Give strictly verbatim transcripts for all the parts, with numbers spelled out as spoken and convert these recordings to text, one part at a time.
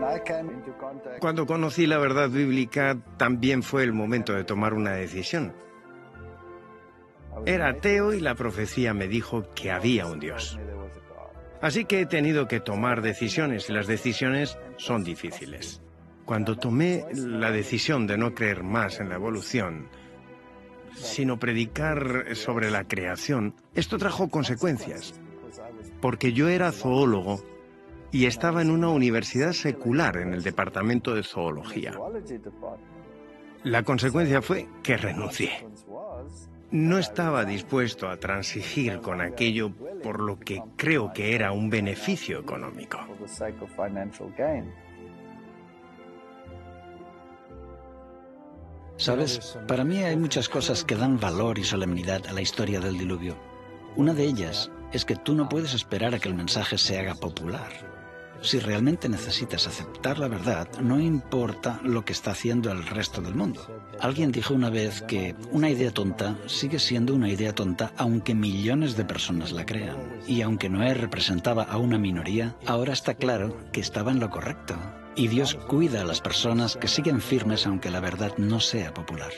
Cuando conocí la verdad bíblica, también fue el momento de tomar una decisión. Era ateo y la profecía me dijo que había un Dios. Así que he tenido que tomar decisiones y las decisiones son difíciles. Cuando tomé la decisión de no creer más en la evolución, sino predicar sobre la creación, esto trajo consecuencias, porque yo era zoólogo y estaba en una universidad secular en el departamento de zoología. La consecuencia fue que renuncié. No estaba dispuesto a transigir con aquello por lo que creo que era un beneficio económico. Sabes, para mí hay muchas cosas que dan valor y solemnidad a la historia del diluvio. Una de ellas es que tú no puedes esperar a que el mensaje se haga popular. Si realmente necesitas aceptar la verdad, no importa lo que está haciendo el resto del mundo. Alguien dijo una vez que una idea tonta sigue siendo una idea tonta aunque millones de personas la crean. Y aunque Noé representaba a una minoría, ahora está claro que estaba en lo correcto. Y Dios cuida a las personas que siguen firmes aunque la verdad no sea popular.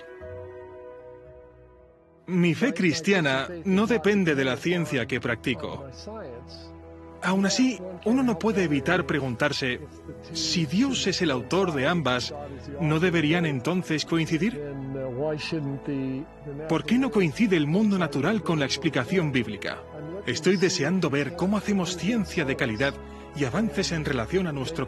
Mi fe cristiana no depende de la ciencia que practico. Aún así, uno no puede evitar preguntarse, si Dios es el autor de ambas, ¿no deberían entonces coincidir? ¿Por qué no coincide el mundo natural con la explicación bíblica? Estoy deseando ver cómo hacemos ciencia de calidad y avances en relación a nuestro